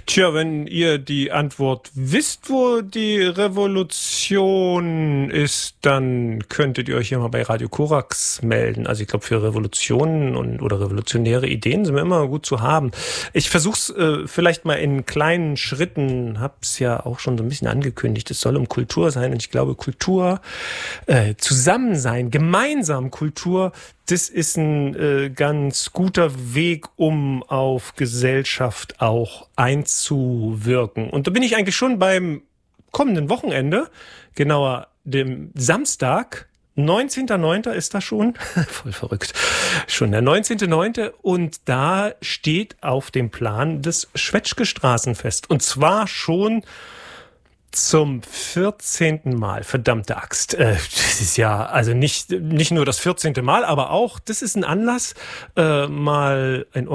Tja, wenn ihr die Antwort wisst, wo die Revolution ist, dann könntet ihr euch hier mal bei Radio Korax melden. Also ich glaube, für Revolutionen oder revolutionäre Ideen sind wir immer gut zu haben. Ich versuche es vielleicht mal in kleinen Schritten, hab's ja auch schon so ein bisschen angekündigt. Es soll um Kultur sein und ich glaube, Kultur, Zusammensein, gemeinsam Kultur, das ist ein ganz guter Weg, um auf Gesellschaft auch einzuwirken. Und da bin ich eigentlich schon beim kommenden Wochenende, genauer dem Samstag, 19.09. ist das schon, voll verrückt, schon der 19.09. Und da steht auf dem Plan das Schwetschge-Straßenfest. Und zwar schon zum 14. Mal, verdammte Axt. Das ist ja also nicht nur das 14. Mal, aber auch, das ist ein Anlass, mal ein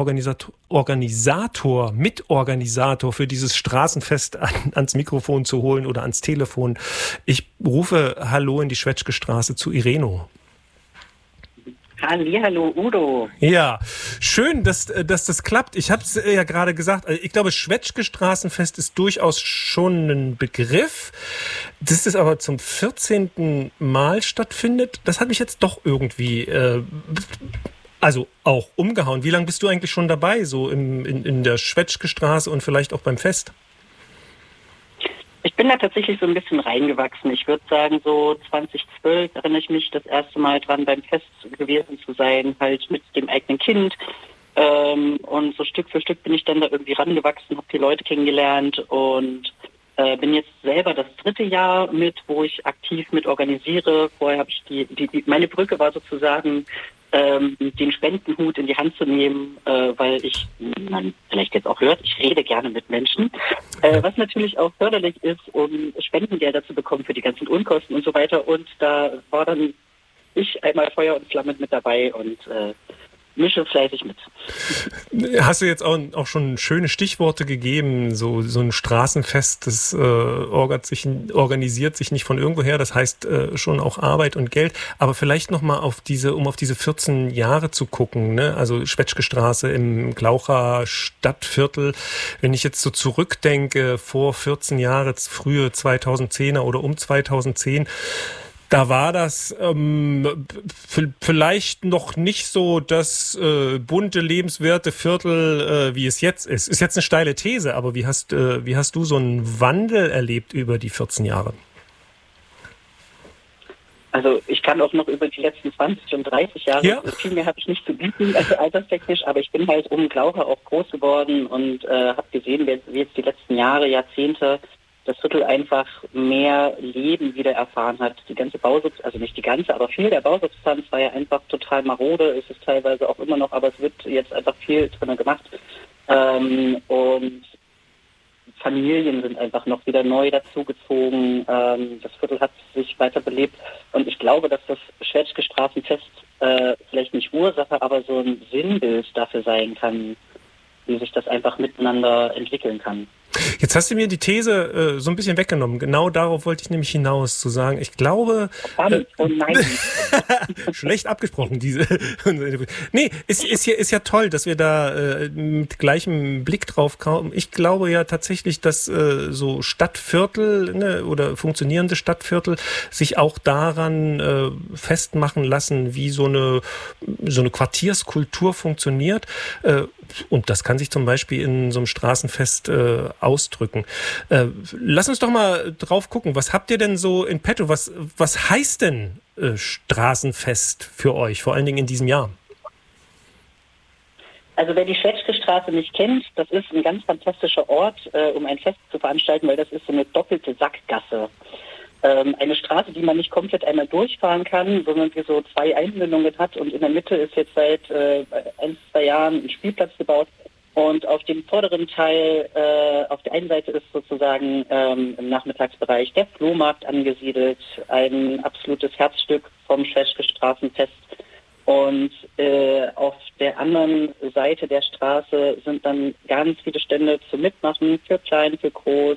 Mitorganisator für dieses Straßenfest ans Mikrofon zu holen oder ans Telefon. Ich rufe Hallo in die Schwetschge-Straße zu Ireno. Hallihallo, Udo. Ja, schön, dass das klappt. Ich habe es ja gerade gesagt, ich glaube, Schwetschge-Straßenfest ist durchaus schon ein Begriff. Dass es aber zum 14. Mal stattfindet, das hat mich jetzt doch irgendwie also auch umgehauen. Wie lange bist du eigentlich schon dabei, so in der Schwetschge-Straße und vielleicht auch beim Fest? Ich bin da tatsächlich so ein bisschen reingewachsen. Ich würde sagen, so 2012 erinnere ich mich das erste Mal dran, beim Fest gewesen zu sein, halt mit dem eigenen Kind. Und so Stück für Stück bin ich dann da irgendwie rangewachsen, habe die Leute kennengelernt und bin jetzt selber das 3. Jahr mit, wo ich aktiv mit organisiere. Vorher habe ich meine Brücke war sozusagen, den Spendenhut in die Hand zu nehmen, weil man vielleicht jetzt auch hört, ich rede gerne mit Menschen, was natürlich auch förderlich ist, um Spendengelder zu bekommen für die ganzen Unkosten und so weiter. Und da war dann ich einmal Feuer und Flamme mit dabei und mische fleißig mit. Hast du jetzt auch schon schöne Stichworte gegeben, so ein Straßenfest, das organisiert sich nicht von irgendwoher, das heißt schon auch Arbeit und Geld, aber vielleicht nochmal um auf diese 14 Jahre zu gucken, ne? Also Schwetschge-Straße im Glaucher Stadtviertel, wenn ich jetzt so zurückdenke, vor 14 Jahren, frühe 2010er oder um 2010, da war das vielleicht noch nicht so das bunte, lebenswerte Viertel, wie es jetzt ist. Ist jetzt eine steile These, aber wie hast du so einen Wandel erlebt über die 14 Jahre? Also ich kann auch noch über die letzten 20 und 30 Jahre, ja. Viel mehr habe ich nicht zu bieten, also alterstechnisch, aber ich bin halt um Glaucher auch groß geworden und habe gesehen, wie jetzt die letzten Jahre, Jahrzehnte das Viertel einfach mehr Leben wieder erfahren hat. Die ganze Bausubstanz, also nicht die ganze, aber viel der Bausubstanz war ja einfach total marode, ist es teilweise auch immer noch, aber es wird jetzt einfach viel drin gemacht. Und Familien sind einfach noch wieder neu dazugezogen. Das Viertel hat sich weiter belebt. Und ich glaube, dass das Schwetschge-Straßenfest vielleicht nicht Ursache, aber so ein Sinnbild dafür sein kann, wie sich das einfach miteinander entwickeln kann. Jetzt hast du mir die These so ein bisschen weggenommen. Genau darauf wollte ich nämlich hinaus, zu sagen, ich glaube... Oh nein. Schlecht abgesprochen, diese... Nee, ist ja toll, dass wir da mit gleichem Blick drauf kommen. Ich glaube ja tatsächlich, dass so Stadtviertel, ne, oder funktionierende Stadtviertel sich auch daran festmachen lassen, wie so eine Quartierskultur funktioniert. Und das kann sich zum Beispiel in so einem Straßenfest ausdrücken. Lass uns doch mal drauf gucken. Was habt ihr denn so in petto? Was heißt denn Straßenfest für euch, vor allen Dingen in diesem Jahr? Also wer die Schwetschge-Straße nicht kennt, das ist ein ganz fantastischer Ort, um ein Fest zu veranstalten, weil das ist so eine doppelte Sackgasse. Eine Straße, die man nicht komplett einmal durchfahren kann, sondern die so 2 Einmündungen hat und in der Mitte ist jetzt seit 1-2 Jahren ein Spielplatz gebaut und auf dem vorderen Teil, auf der einen Seite ist sozusagen im Nachmittagsbereich der Flohmarkt angesiedelt, ein absolutes Herzstück vom Schwetschge-Straßenfest und auf der anderen Seite der Straße sind dann ganz viele Stände zum Mitmachen, für klein, für groß,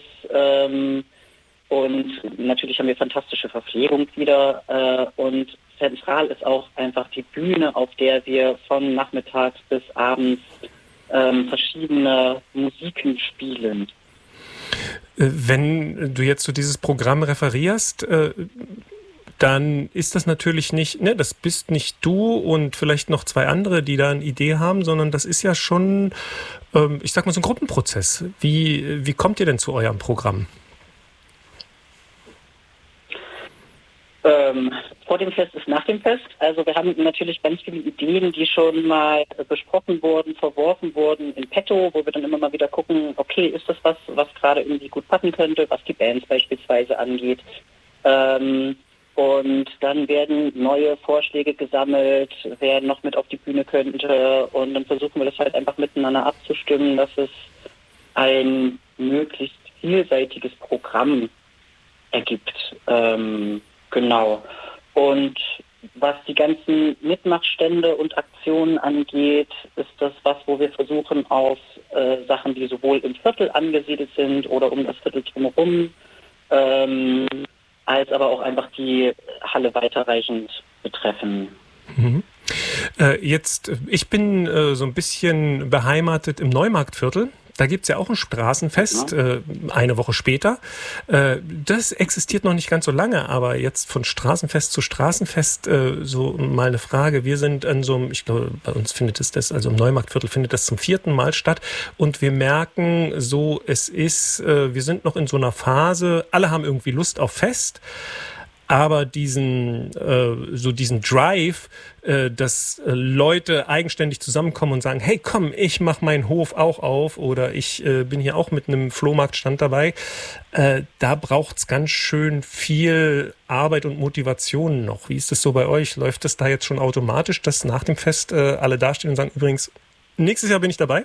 und natürlich haben wir fantastische Verpflegung wieder. Und zentral ist auch einfach die Bühne, auf der wir von nachmittags bis abends verschiedene Musiken spielen. Wenn du jetzt so dieses Programm referierst, dann ist das natürlich nicht, ne, das bist nicht du und vielleicht noch 2 andere, die da eine Idee haben, sondern das ist ja schon, ich sag mal, so ein Gruppenprozess. Wie kommt ihr denn zu eurem Programm? Vor dem Fest ist nach dem Fest. Also wir haben natürlich ganz viele Ideen, die schon mal besprochen wurden, verworfen wurden in petto, wo wir dann immer mal wieder gucken, okay, ist das was gerade irgendwie gut passen könnte, was die Bands beispielsweise angeht. Und dann werden neue Vorschläge gesammelt, wer noch mit auf die Bühne könnte. Und dann versuchen wir das halt einfach miteinander abzustimmen, dass es ein möglichst vielseitiges Programm ergibt. Genau. Und was die ganzen Mitmachstände und Aktionen angeht, ist das was, wo wir versuchen, auf Sachen, die sowohl im Viertel angesiedelt sind oder um das Viertel drumherum, als aber auch einfach die Halle weiterreichend betreffen. Mhm. Ich bin so ein bisschen beheimatet im Neumarktviertel. Da gibt es ja auch ein Straßenfest, eine Woche später. Das existiert noch nicht ganz so lange, aber jetzt von Straßenfest zu Straßenfest so mal eine Frage. Wir sind an so einem, ich glaube, bei uns findet es das, also im Neumarktviertel findet das zum 4. Mal statt. Und wir merken so, wir sind noch in so einer Phase, alle haben irgendwie Lust auf Fest. Aber diesen Drive, dass Leute eigenständig zusammenkommen und sagen, hey komm, ich mach meinen Hof auch auf oder ich bin hier auch mit einem Flohmarktstand dabei, da braucht's ganz schön viel Arbeit und Motivation noch. Wie ist das so bei euch? Läuft das da jetzt schon automatisch, dass nach dem Fest alle dastehen und sagen, übrigens, nächstes Jahr bin ich dabei?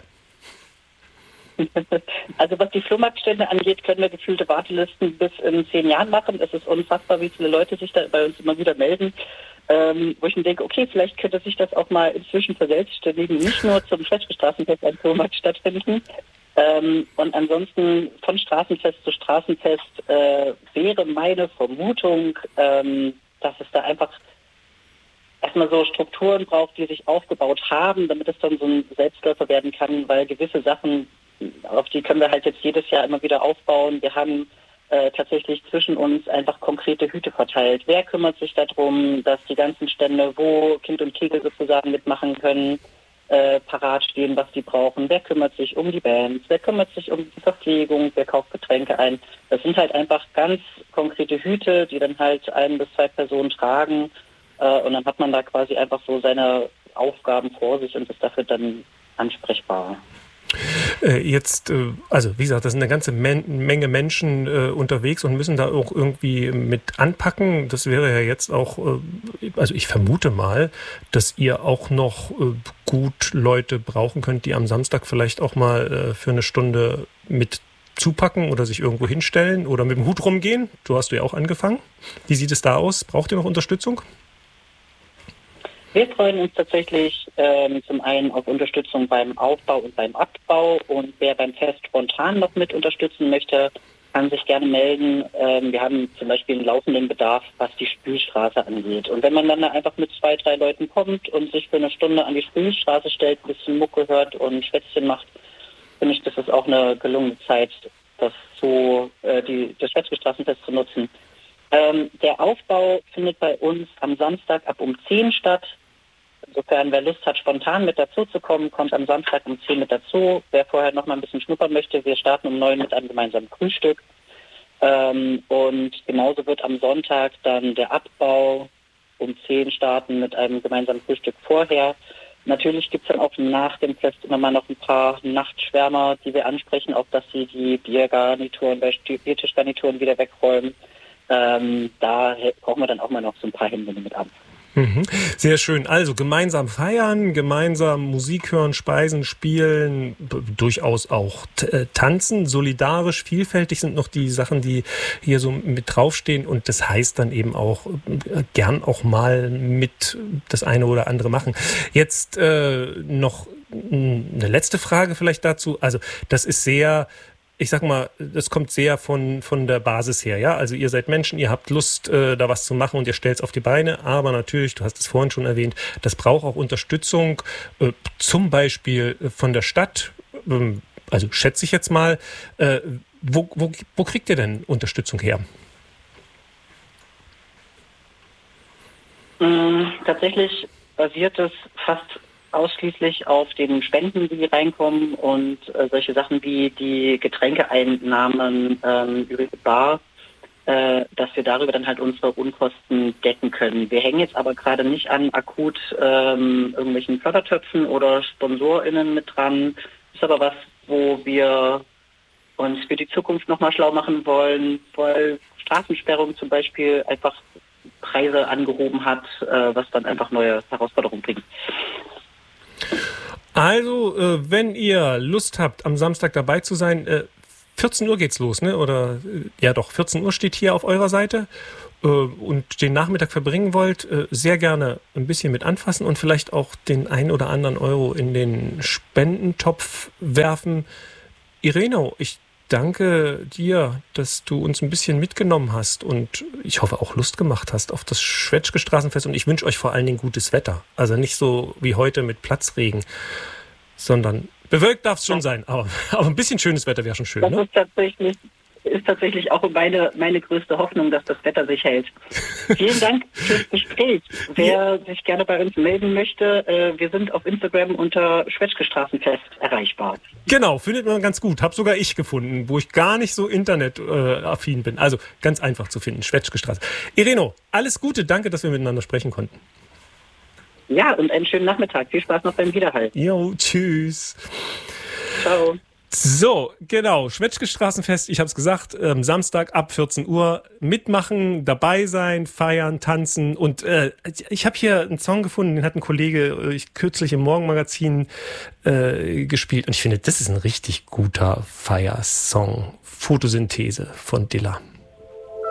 Also was die Flohmarktstände angeht, können wir gefühlte Wartelisten bis in 10 Jahren machen. Es ist unfassbar, wie viele Leute sich da bei uns immer wieder melden, wo ich mir denke, okay, vielleicht könnte sich das auch mal inzwischen verselbstständigen, nicht nur zum Straßenfest ein Flohmarkt stattfinden. Und ansonsten von Straßenfest zu Straßenfest wäre meine Vermutung, dass es da einfach erstmal so Strukturen braucht, die sich aufgebaut haben, damit es dann so ein Selbstläufer werden kann, weil gewisse Sachen, auf die können wir halt jetzt jedes Jahr immer wieder aufbauen. Wir haben tatsächlich zwischen uns einfach konkrete Hüte verteilt. Wer kümmert sich darum, dass die ganzen Stände, wo Kind und Kegel sozusagen mitmachen können, parat stehen, was sie brauchen? Wer kümmert sich um die Bands? Wer kümmert sich um die Verpflegung? Wer kauft Getränke ein? Das sind halt einfach ganz konkrete Hüte, die dann halt 1 bis 2 Personen tragen. Und dann hat man da quasi einfach so seine Aufgaben vor sich und ist dafür dann ansprechbar. Also wie gesagt, da sind eine ganze Menge Menschen unterwegs und müssen da auch irgendwie mit anpacken. Das wäre ja jetzt auch, also ich vermute mal, dass ihr auch noch gut Leute brauchen könnt, die am Samstag vielleicht auch mal für eine Stunde mit zupacken oder sich irgendwo hinstellen oder mit dem Hut rumgehen. Du hast ja auch angefangen. Wie sieht es da aus? Braucht ihr noch Unterstützung? Wir freuen uns tatsächlich zum einen auf Unterstützung beim Aufbau und beim Abbau, und wer beim Fest spontan noch mit unterstützen möchte, kann sich gerne melden. Wir haben zum Beispiel einen laufenden Bedarf, was die Spülstraße angeht. Und wenn man dann da einfach mit 2, 3 Leuten kommt und sich für eine Stunde an die Spülstraße stellt, ein bisschen Mucke hört und Schwätzchen macht, finde ich, das ist auch eine gelungene Zeit, das Schwätzke Straßenfest zu nutzen. Der Aufbau findet bei uns am Samstag ab um 10 statt. Insofern, wer Lust hat, spontan mit dazu zu kommen, kommt am Samstag um 10 mit dazu. Wer vorher noch mal ein bisschen schnuppern möchte, wir starten um 9 mit einem gemeinsamen Frühstück. Und genauso wird am Sonntag dann der Abbau um 10 starten mit einem gemeinsamen Frühstück vorher. Natürlich gibt es dann auch nach dem Fest immer mal noch ein paar Nachtschwärmer, die wir ansprechen, auch dass sie die Biergarnituren, Biertischgarnituren wieder wegräumen. Da brauchen wir dann auch mal noch so ein paar Hände mit an. Sehr schön. Also gemeinsam feiern, gemeinsam Musik hören, speisen, spielen, durchaus auch tanzen. Solidarisch, vielfältig sind noch die Sachen, die hier so mit draufstehen. Und das heißt dann eben auch gern auch mal mit das eine oder andere machen. Jetzt noch eine letzte Frage vielleicht dazu. Also das ist sehr ich sag mal, das kommt sehr von der Basis her, ja. Also ihr seid Menschen, ihr habt Lust, da was zu machen und ihr stellt es auf die Beine. Aber natürlich, du hast es vorhin schon erwähnt, das braucht auch Unterstützung, zum Beispiel von der Stadt. Also schätze ich jetzt mal, wo kriegt ihr denn Unterstützung her? Tatsächlich basiert es fast ausschließlich auf den Spenden, die reinkommen und solche Sachen wie die Getränkeeinnahmen über die Bar, dass wir darüber dann halt unsere Unkosten decken können. Wir hängen jetzt aber gerade nicht an akut irgendwelchen Fördertöpfen oder SponsorInnen mit dran. Ist aber was, wo wir uns für die Zukunft nochmal schlau machen wollen, weil Straßensperrung zum Beispiel einfach Preise angehoben hat, was dann einfach neue Herausforderungen bringt. Also, wenn ihr Lust habt, am Samstag dabei zu sein, 14 Uhr geht's los, ne? Oder ja doch, 14 Uhr steht hier auf eurer Seite und den Nachmittag verbringen wollt, sehr gerne ein bisschen mit anfassen und vielleicht auch den ein oder anderen Euro in den Spendentopf werfen. Irene, ich danke dir, dass du uns ein bisschen mitgenommen hast und ich hoffe auch Lust gemacht hast auf das Schwätschke Straßenfest und ich wünsche euch vor allen Dingen gutes Wetter. Also nicht so wie heute mit Platzregen, sondern bewölkt darf es schon sein, aber ein bisschen schönes Wetter wäre schon schön. Das ne? ist tatsächlich auch meine größte Hoffnung, dass das Wetter sich hält. Vielen Dank fürs Gespräch. Wer sich gerne bei uns melden möchte, wir sind auf Instagram unter Schwätschke Straßenfest erreichbar. Genau, findet man ganz gut. Hab sogar ich gefunden, wo ich gar nicht so internetaffin bin. Also ganz einfach zu finden, Schwätschke Straße. Irene, alles Gute, danke, dass wir miteinander sprechen konnten. Ja, und einen schönen Nachmittag. Viel Spaß noch beim Wiederhalt. Jo, tschüss. Ciao. So, genau, Schwätschke Straßenfest, ich habe es gesagt, Samstag ab 14 Uhr mitmachen, dabei sein, feiern, tanzen und ich habe hier einen Song gefunden, den hat ein Kollege kürzlich im Morgenmagazin gespielt und ich finde, das ist ein richtig guter Feiersong, Photosynthese von Dilla.